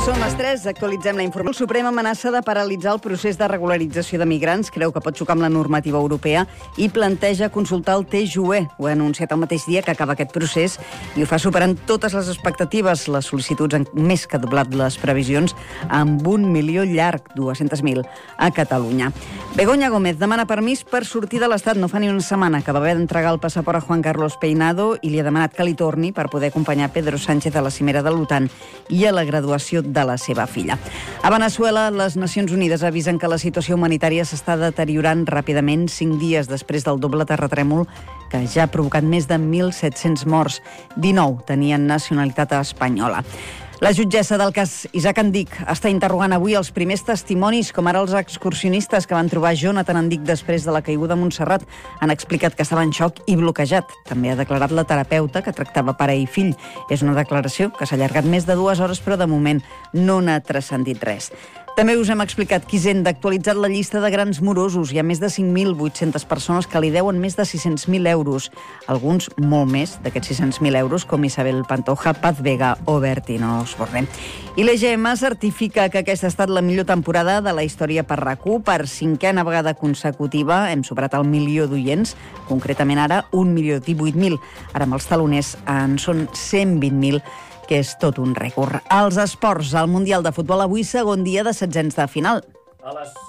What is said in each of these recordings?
Són les 3, actualitzem la informació. El Suprem amenaça de paralitzar el procés de regularització de migrants, creu que pot xocar amb la normativa europea i planteja consultar el TJUE. Ho ha anunciat el mateix dia que acaba aquest procés i ho fa superant totes les expectatives. Les sol·licituds han més que doblat les previsions amb 1 milió llarg, 200.000 a Catalunya. Begoña Gómez demana permís per sortir de l'Estat. No fa ni una setmana que va haver d'entregar el passaport a Juan Carlos Peinado i li ha demanat que li torni per poder acompanyar Pedro Sánchez a la cimera de l'OTAN i a la graduació de la seva filla. A Veneçuela, les Nacions Unides avisen que la situació humanitària s'està deteriorant ràpidament 5 dies després del doble terratrèmol que ja ha provocat més de 1.700 morts. 19 tenien nacionalitat espanyola. La jutgessa del cas Isaac Andic està interrogant avui els primers testimonis, com ara els excursionistes que van trobar Jonathan Andic després de la caiguda a Montserrat. Han explicat que estava en xoc i bloquejat. També ha declarat la terapeuta que tractava pare i fill. És una declaració que s'ha allargat més de 2 hores, però de moment no n'ha transcendit res. També us hem explicat que Hisenda ha actualitzat la llista de grans morosos. Hi ha més de 5.800 persones que li deuen més de 600.000 euros. Alguns molt més d'aquests 600.000 euros, com Isabel Pantoja, Paz Vega o Bertino Osborne. I l'EGM certifica que aquesta ha estat la millor temporada de la història per RAC1 per 5a vegada consecutiva. Hem superat el milió d'oients, concretament ara 1.018.000. Ara amb els taloners en són 120.000, que és tot un rècord. Els esports, al Mundial de Futbol avui, segon dia de setzents de final. A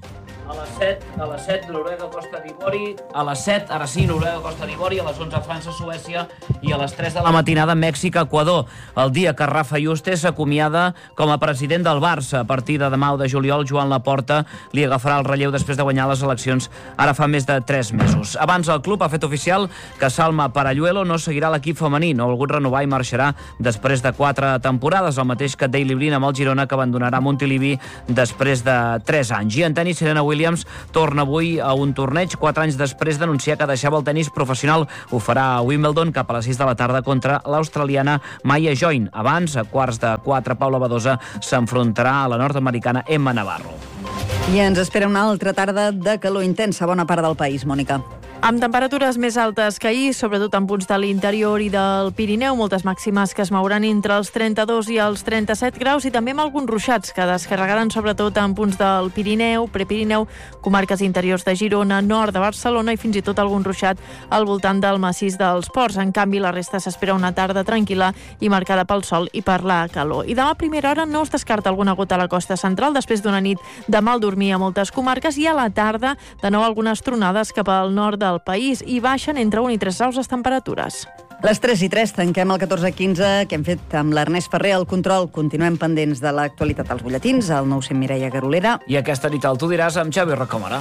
les 7, Noruega, Costa d'Ivori. A les 7, ara sí, Noruega, Costa d'Ivori. A les 11, França, Suècia. I a les 3 de la matinada, Mèxic, Equador. El dia que Rafa Yuste s'acomiada com a president del Barça. A partir de demà o de juliol, Joan Laporta li agafarà el relleu després de guanyar les eleccions ara fa més de 3 mesos. Abans, el club ha fet oficial que Salma Paralluelo no seguirà l'equip femení. No ha volgut renovar i marxarà després de 4 temporades, el mateix que Daley Blind amb el Girona, que abandonarà Montilivi després de 3 anys. I en tenis, Serena Williams torna avui a un torneig 4 anys després d'anunciar que deixava el tenis professional. Ho farà a Wimbledon cap a les 6 de la tarda contra l'australiana Maya Join. Abans, a quarts de 4, Paula Badosa s'enfrontarà a la nord-americana Emma Navarro. I ens espera una altra tarda de calor intensa a bona part del país, Mònica. Amb temperatures més altes que ahir, sobretot en punts de l'interior i del Pirineu, moltes màximes que es mouran entre els 32 i els 37 graus i també amb alguns ruixats que descarregaran sobretot en punts del Pirineu, Prepirineu, comarques interiors de Girona, nord de Barcelona i fins i tot algun ruixat al voltant del massís dels Ports. En canvi, la resta s'espera una tarda tranquil·la i marcada pel sol i per la calor. I demà a primera hora no es descarta alguna gota a la costa central després d'una nit de mal dormir a moltes comarques i a la tarda de nou algunes tronades cap al nord del país i baixen entre 1 i 3 graus les temperatures. Les 3:03, tanquem el 14:15 que hem fet amb l'Ernest Ferrer al control. Continuem pendents de l'actualitat als butlletins, al 900 Mireia Garolera. I aquesta nit el Tu diràs amb Xavi Rocamora.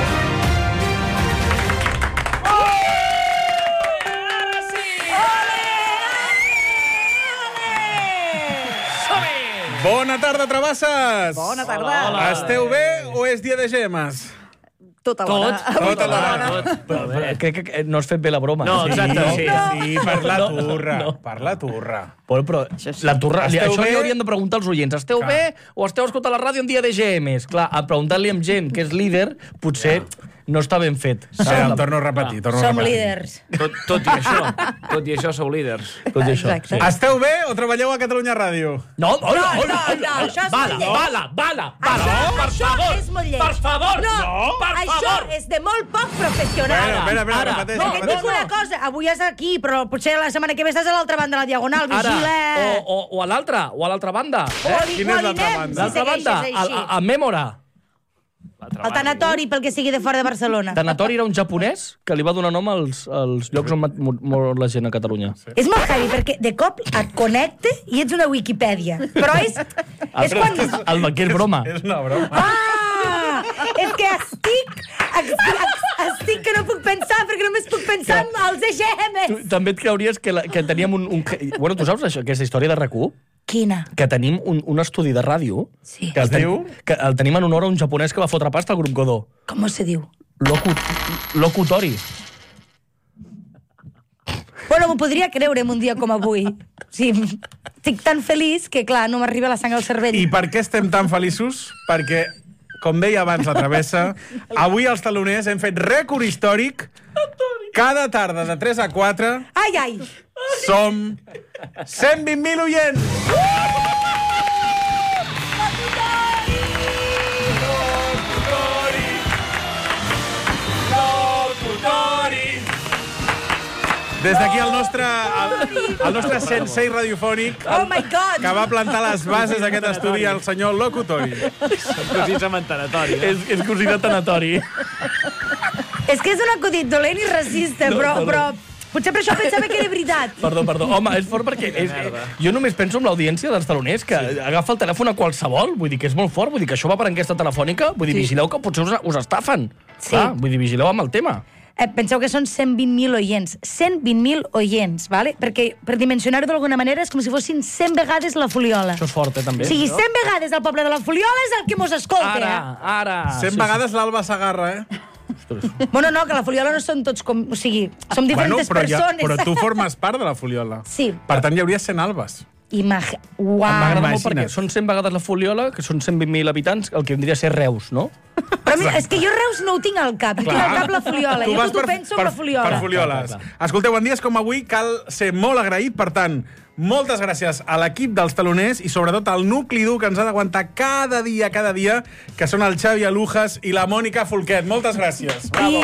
Bona tarda, Travasses! Bona tarda! Hola. Esteu bé o és dia de gemes? Tota l'hora. Tota l'hora. Crec que no has fet bé la broma. No, exacte, sí. Sí, per la turra. Per la turra. Però la turra, Esteu això bé? li haurien de preguntar als oients. Esteu bé o esteu escoltant la ràdio un dia de GMs? Clar, a preguntar-li amb gent que és líder, potser no està ben fet. Em torno a repetir. Som líders. Tot i això sou líders. Tot i això. Exacte. Esteu bé o treballeu a Catalunya Ràdio? No, això és molt lleig. Bala, Això és molt lleig. per favor, Això és de molt poc professional. Espera, Ara. repeteix. No, et dic una cosa, avui és aquí, però potser la setmana que ve estàs a l'altra banda de la Diagonal, Ara, vigila. o a l'altra banda. Quina és l'altra banda? L'altra banda, a Mémora. El tanatori, pel que sigui de fora de Barcelona. Tanatori era un japonès que li va donar nom als llocs on mor la gent a Catalunya. És molt heavy, perquè de cop et connecte i ets una Wikipedia. Però és quan... El banquer broma. És una broma. Ah! És que estic que no puc pensar, perquè només puc pensar en els EGMs. També et creuries que teníem Bueno, tu saps això, aquesta història de RAC1? Quina? Que tenim un estudi de ràdio Sí. que el tenim en honor a un japonès que va fotre pasta al grup Godó. Com se diu? Locutori. Bueno, m'ho podria creure un dia com avui. Sí, estic tan feliç que, clar, no m'arriba la sang al cervell. I per què estem tan feliços? Perquè, com deia abans la Travessa, avui als taloners hem fet rècord històric. Cada tarda de 3 a 4 Ai! som 120.000 oients! Des d'aquí el nostre sensei radiofònic Oh my God! que va plantar les bases d'aquest estudi, el senyor Locutori. Són cosins amb tanatori. És cosina tanatori. És que és un acudit dolent i racista, però potser per això pensava que era veritat. Perdó. Home, és fort perquè... Jo només penso en l'audiència dels taloners, que agafa el telèfon a qualsevol. Vull dir que és molt fort. Vull dir que això va per enquesta telefònica. Vull dir, vigileu que potser us estafen. Sí. Clar, vull dir, vigileu amb el tema. Penseu que són 120.000 oients. 120.000 oients, ¿vale? Perquè, per dimensionar-ho d'alguna manera, és com si fossin 100 vegades la Fuliola. Això és fort, també. O sigui, 100 vegades el poble de la Fuliola és el que mos escolta, Ara. 100 vegades l'Alba Sagarra, Bueno, no, que la Fuliola no són tots com... O sigui, som diferents persones. Però tu formes part de la Fuliola. Sí. Per tant, hi hauria 100 albes. Uau. M'agrada molt Imagina't. perquè són 100 vegades la Fuliola, que són 120.000 habitants, el que vindria a ser Reus, no? Però mira, és que jo Reus no ho tinc al cap. Jo tinc al cap la Fuliola. Tu Jo vas tot ho penso amb la Fuliola. Per Fulioles. Escolteu, en dies com avui cal ser molt agraït, per tant, moltes gràcies a l'equip dels taloners i sobretot al nucli dur que ens ha d'aguantar cada dia, que són el Xavi Alujas i la Mònica Folquet. Moltes gràcies. Bravo.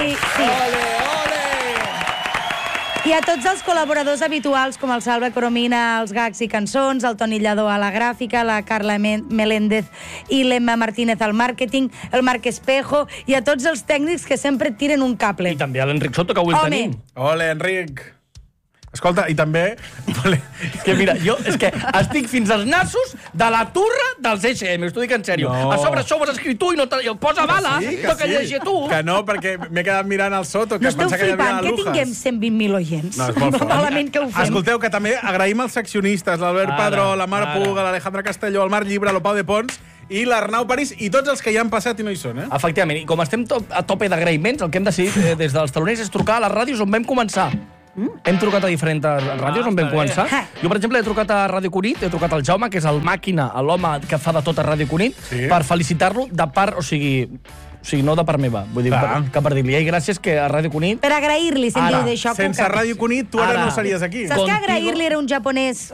I a tots els col·laboradors habituals, com el Salva Coromina, els gags i cançons, el Toni Lladó a la gràfica, la Carla Meléndez i l'Emma Martínez al màrqueting, el Marc Espejo, i a tots els tècnics que sempre et tiren un cable. I també a l'Enric Soto, que avui el tenim. Ole, Enric. Escolta, i també... És que mira, jo estic fins als nassos de la turra dels EGM, t'ho dic en sèrio. No. A sobre això ho has escrit tu i no el posa bala, que llegir tu. Que no, perquè m'he quedat mirant el Soto, que No esteu pensava que hi havia flipant que Alujas. tinguem 120.000 oients. No, és molt fort. Malament que ho fem. Escolteu, que també agraïm als seccionistes, l'Albert Padró, la Mara Puga, l'Alejandra Castelló, el Marc Llibre, l'Opau de Pons i l'Arnau París, i tots els que hi han passat i no hi són, eh? Efectivament, i com estem a tope d'agraïments, el que hem decidit des dels taloners és trucar a les ràdios on vam començar. Hem trucat a diferents ràdios on vam començar. Jo, per exemple, he trucat a Ràdio Cunit, he trucat al Jaume, que és el màquina, l'home que fa de tot a Ràdio Cunit, per felicitar-lo de part, o sigui, no de part meva. Vull dir, que per dir-li, gràcies que a Ràdio Cunit... Per agrair-li, sentiu d'això. Sense Ràdio Cunit, tu ara no series aquí. Saps que agrair-li era un japonès?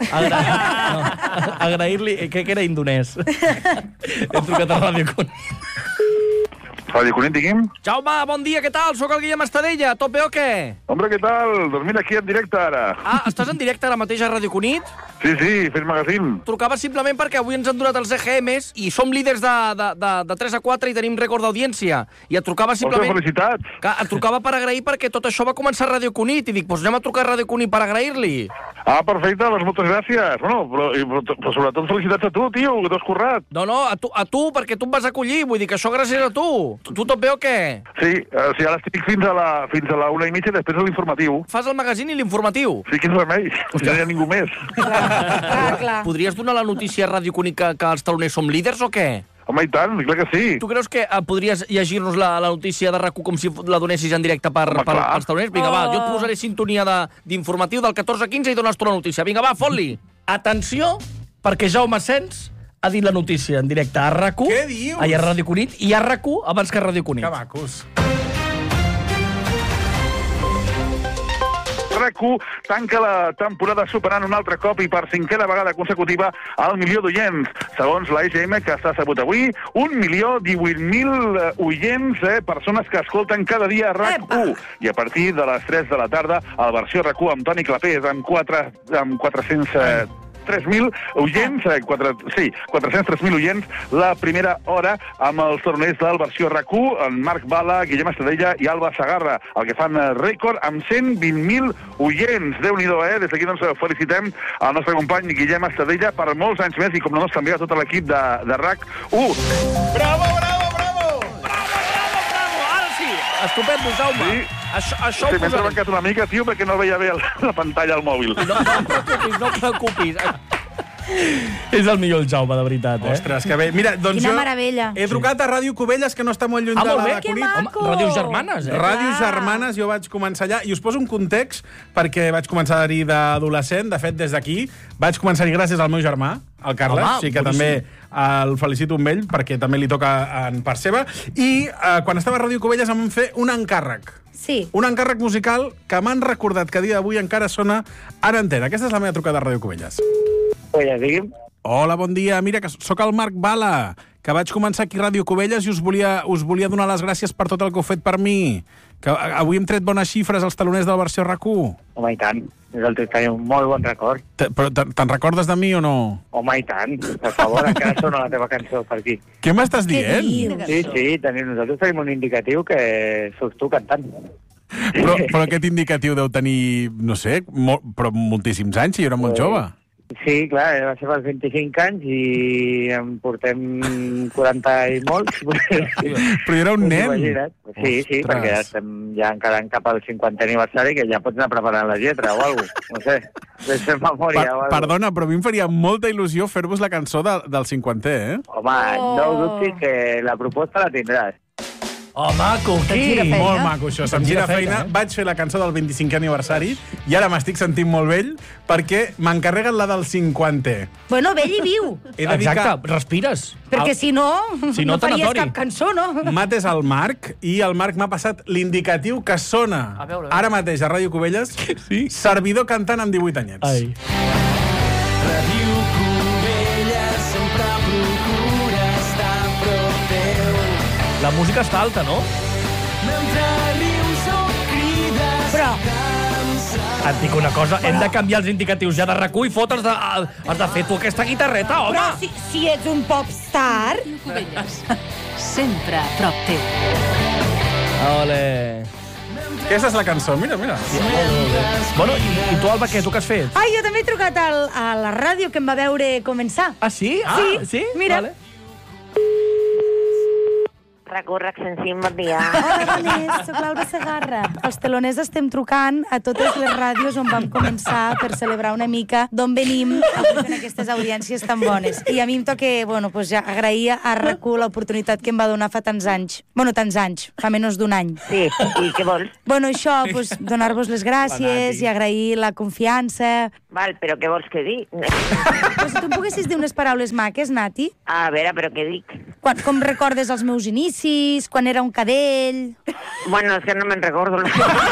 Agrair-li, crec que era indonès. He trucat a Ràdio Cunit. Ràdio Cunit, digui'm. Jaume, bon dia, què tal? Soc el Guillem Estadella, a tope o què? Hombre, què tal? Doncs mira, aquí en directe ara. Ah, estàs en directe ara mateix a Ràdio Cunit? Sí, fes magazín. Trucava simplement perquè avui ens han donat els EGMs i som líders de 3 a 4 i tenim rècord d'audiència. I et trucava simplement... Moltes felicitats. Que et trucava per agrair perquè tot això va començar a Ràdio Cunit i dic, doncs anem a trucar a Ràdio Cunit per agrair-li. Ah, perfecte, doncs moltes gràcies. Bueno, però sobretot felicitats a tu, tio, que t'has currat. No, a tu, perquè tu em vas acollir, vull dir que això gràcies a tu. Tu tot bé o què? Sí, ara estic fins a la 1:30 i després a l'informatiu. Fas el magazín i l'informatiu. Sí, quin remei. No hi ha ningú més. Clar. Podries donar la notícia a Ràdio Cunit que els taloners som líders o què? Home, i tant, clar que sí. Tu creus que podries llegir-nos la notícia de RAC1 com si la donessis en directe als taloners? Vinga, va, jo et posaré sintonia d'informatiu del 14 a 15 i dones tu la notícia. Vinga, va, fot-li. Atenció, perquè Jaume Sens ha dit la notícia en directe a RAC1. Què dius? A Ràdio Cunit i a RAC1 abans que a Ràdio Cunit. Que macos. RAC1 tanca la temporada superant un altre cop i per 5a vegada consecutiva el milió d'oients. Segons la EGM, que s'ha sabut avui, 1.018.000 oients, persones que escolten cada dia RAC1. I a partir de les 3 de la tarda, el versió RAC1 amb Toni Clapés, amb 403.000 oients, 403.000 oients, la primera hora amb els torners del versió RAC1, en Marc Bala, Guillem Estadella i Alba Sagarra, el que fan rècord amb 120.000 oients. Déu-n'hi-do, Des d'aquí doncs felicitem al nostre company Guillem Estadella per molts anys més i com no també a tot l'equip de RAC1. Bravo! Ara sí! Estupendo, Jaume. Sí. Això Sí, ho m'he posarem. trebancat una mica, tio, perquè no veia bé la pantalla al mòbil. No et preocupis. És el millor el Jaume, de veritat, Ostres, que bé. Mira, doncs Quina jo meravella. he trucat a Ràdio Cubelles, que no està molt lluny de molt la bé. de Que Cunit. maco. Home, ràdios germanes, Ràdios Germanes, jo vaig començar allà, i us poso un context, perquè vaig començar-hi d'adolescent, de fet, des d'aquí, vaig començar-hi gràcies al meu germà, el Carles, Home, sí que també el felicito amb ell, perquè també li toca en part seva, i quan estava a Ràdio Cubelles em van fer un encàrrec. Sí. Un encàrrec musical que m'han recordat que a dia d'avui encara sona en antena. Aquesta és la meva trucada a Ràdio Cubelles. Oye, digui'm. Hola, bon dia. Mira, que sóc el Marc Bala, que vaig començar aquí a Ràdio Cubelles i us volia donar les gràcies per tot el que heu fet per mi. Que avui hem tret bones xifres als taloners de la versió RAC1. Home, i tant. Nosaltres tenim un molt bon record. Però te'n recordes de mi o no? Home, i tant. Per favor, encara sona la teva cançó per aquí. Què m'estàs dient? Sí, nosaltres tenim un indicatiu que surts tu cantant. Però aquest indicatiu deu tenir, no sé, però moltíssims anys, si jo era molt jove. Sí, clar, va ser als 25 anys i en portem 40 i molts. Però jo era un nen. Sí, perquè estem ja encara cap al 50è aniversari, que ja pots anar preparant la lletra o alguna cosa. No sé, des de memòria o alguna cosa. Perdona, però a mi em faria molta il·lusió fer-vos la cançó del 50è, eh? Home, no dubtis que la proposta la tindràs. Oh, maco, qui? Molt maco, això. Se'm gira feina. Vaig fer la cançó del 25è aniversari i ara m'estic sentint molt vell perquè m'encarreguen la del 50è. Bueno, vell i viu. Exacte, respires. Perquè si no faries tanatori. cap cançó, no? M'ha atès el Marc i el Marc m'ha passat l'indicatiu que sona ara mateix a Ràdio Cubelles, servidor cantant amb 18 anyets. Ai. Ràdio Cubelles sempre procura estar a prop teu. La música està alta, no? Mentre rius o crides. Però Et dic una cosa, hem de canviar els indicatius ja de RAC1 i fotre's has de fer tu aquesta guitarreta, home! Però si ets un popstar... Cubelles, sempre a prop teu. Ole! Aquesta és la cançó, mira. Bueno, i tu, Alba, què? Tu què has fet? Ai, jo també he trucat a la ràdio que em va veure començar. Ah, sí? Sí, mira. Vale. RAC1, RAC105, bon dia. Hola, bones, soc l'Alba Segarra. Els teloners estem trucant a totes les ràdios on vam començar per celebrar una mica d'on venim en aquestes audiències tan bones. I a mi em toca, ja agrair a RAC1 l'oportunitat que em va donar fa tants anys. Tants anys, fa menys d'un any. Sí, i què vols? Això, donar-vos les gràcies i agrair la confiança. Val, però què vols que dic? Si tu em poguessis dir unes paraules maques, Nati. A veure, però què dic? Com recordes els meus inicis, quan era un cadell... Bueno, és que no me'n recordo.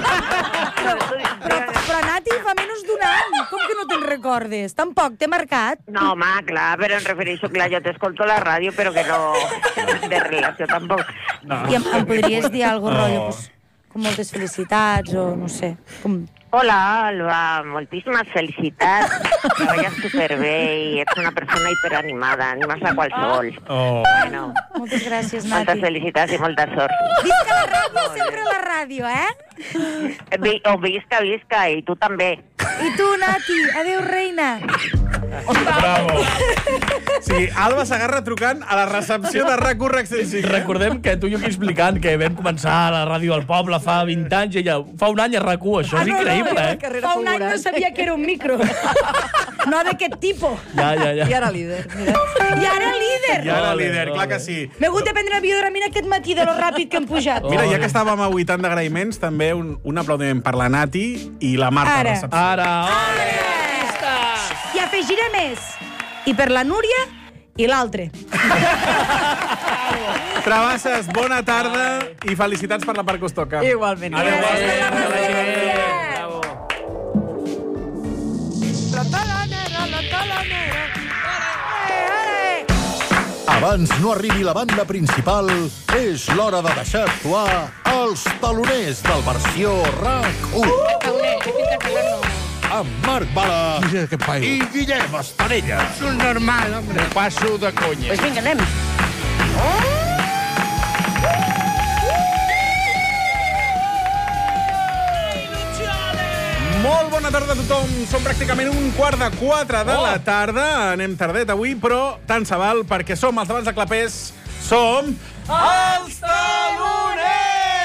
Però Nati, fa menys d'un any. Com que no te'n recordes? Tampoc, t'he marcat? No, home, clar, però em refereixo, clar, jo t'escolto a la ràdio, però que no... de relació, tampoc. No. I em podries dir alguna cosa, rotllo, com moltes felicitats, o no sé, com... Hola, Alba, moltíssimes felicitats. Treballes superbé i ets una persona hiperanimada, animes a qualsevol. Bueno, moltes gràcies, Nati. Moltes felicitats i molta sort. Visca la ràdio, sempre la ràdio, Visca, i tu també. I tu, Nati, adéu, reina. Bravo. Sí, Alba Segarra trucant a la recepció de RAC1 RAC105. Recordem que tu i jo aquí explicant que vam començar a la ràdio del poble fa 20 anys i ella fa un any a RAC1. Això és increïble, Fa un any no sabia que era un micro. No d'aquest tipus. Ja. I ara líder, mira. I ara líder, clar que sí. M'he hagut de prendre la biodramina aquest matí de lo ràpid que hem pujat. Mira, ja que estàvem a 80 d'agraïments, també un aplaudiment per la Nati i la Marta. Ara. I afegiré més. I per la Núria i l'altre. Travasses, bona tarda i felicitats per la part que us toca. Igualment. Abans no arribi la banda principal, és l'hora de deixar actuar els taloners del versió RAC1. Amb Marc Bala i Guillem Estarella. És un normal, hombre. Passo de conya. Pues vinga, anem. Molt bona tarda a tothom. Som pràcticament 3:45 de la tarda. Anem tardet avui, però tant se val perquè som els d'abans de clapers. Som els taloners!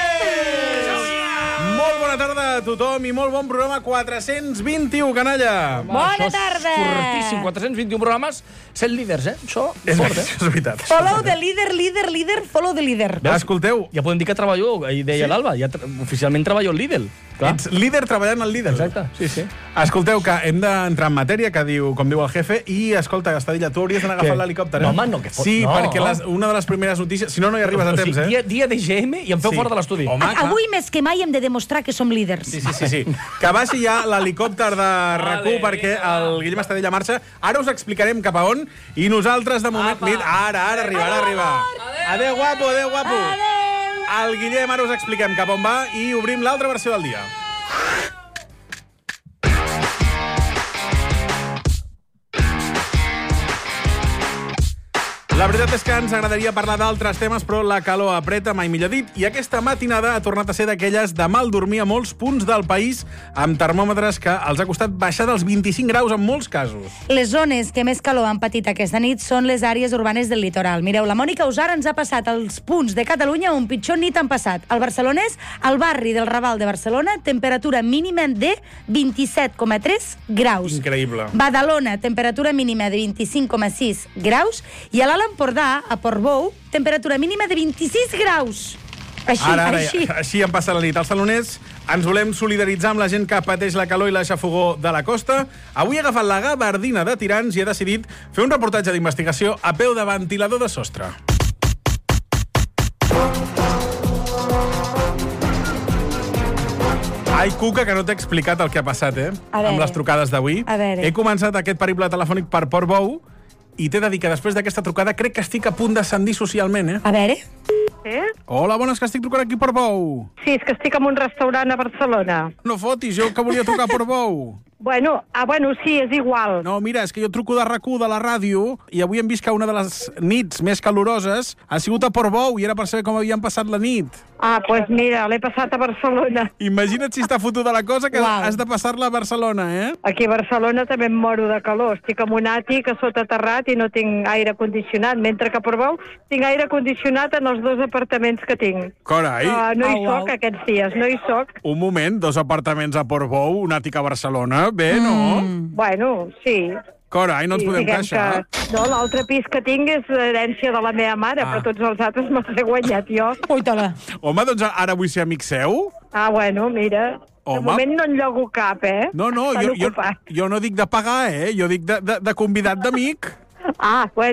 Molt bona tarda a tothom i molt bon programa 421, canalla. Bona tarda. Fortíssim, 421 programes, 100 líders, Això és fort, és veritat. Follow the leader, follow the leader. Escolteu. Ja podem dir que treballo, ahir deia l'Alba, ja oficialment treballo al Lidl. Ets líder treballant al líder. Exacte, sí. Escolteu, que hem d'entrar en matèria, com diu el jefe, i, escolta, Estadella, tu hauries d'anar a agafar l'helicòpter, No, home, no, que Sí, perquè una de les primeres notícies... Si no, no hi arribes a temps, Dia d'IGM i em feu fora de l'estudi. Avui més que mai hem de demostrar que som líders. Sí. Que baixi ja l'helicòpter de RAC1 perquè el Guillem Estadella marxa. Ara us explicarem cap a on i nosaltres, de moment... Ara arriba. Adéu, guapo. El Guillem, ara us expliquem cap on va i obrim l'altra versió del dia. La veritat és que ens agradaria parlar d'altres temes, però la calor apreta, mai millor dit, i aquesta matinada ha tornat a ser d'aquelles de mal dormir a molts punts del país, amb termòmetres que els ha costat baixar dels 25 graus en molts casos. Les zones que més calor han patit aquesta nit són les àrees urbanes del litoral. Mireu, la Mònica Usar ens ha passat els punts de Catalunya on pitjor nit han passat. El barcelonès, al barri del Raval de Barcelona, temperatura mínima de 27,3 graus. Increïble. Badalona, temperatura mínima de 25,6 graus, i a l'Alt Empordà, a Portbou, temperatura mínima de 26 graus. Així han passat la nit. Els taloners ens volem solidaritzar amb la gent que pateix la calor i la xafogor de la costa. Avui ha agafat la gabardina de tirants i ha decidit fer un reportatge d'investigació a peu de ventilador de sostre. Ai, Cuca, que no t'he explicat el que ha passat, amb les trucades d'avui. He començat aquest periple telefònic per Portbou i t'he de dir que després d'aquesta trucada crec que estic a punt d'ascendir socialment, A veure... Sí? Hola, bones, que estic trucant aquí per Portbou. Sí, és que estic en un restaurant a Barcelona. No fotis, jo que volia trucar a Portbou. Bueno, sí, és igual. No, mira, és que jo truco de RAC1 de la ràdio i avui hem vist que una de les nits més caloroses ha sigut a Portbou i era per saber com havien passat la nit. Doncs mira, l'he passat a Barcelona. Imagina't si està fotuda la cosa que has de passar-la a Barcelona, Aquí a Barcelona també em moro de calor. Estic en un àtic a sota terrat i no tinc aire condicionat, mentre que a Portbou tinc aire condicionat en els 2 apartaments que tinc. Carai! No hi soc aquests dies, no hi soc. Un moment, 2 apartaments a Portbou, un àtic a Barcelona, bé, no? Bueno, sí. Carai, no ens podem queixar. No, l'altre pis que tinc és l'herència de la meva mare, però tots els altres me'ls he guanyat jo. Home, doncs ara vull ser amic seu. Bueno, mira... De moment no en llogo cap, No, jo no dic de pagar, jo dic de convidat d'amic.